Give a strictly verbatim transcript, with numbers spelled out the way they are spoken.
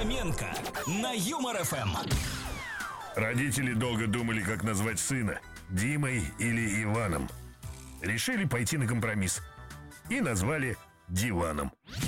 Фоменко на Юмор ФМ. Родители долго думали, как назвать сына – Димой или Иваном. Решили пойти на компромисс и назвали Диваном.